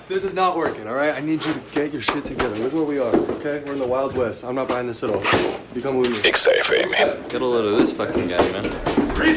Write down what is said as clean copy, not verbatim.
This is not working, all right? I need you to get your shit together. Look where we are, okay? We're in the Wild West. I'm not buying this at all. You come with me. Ik zei even, man. Get a load of this fucking guy, man.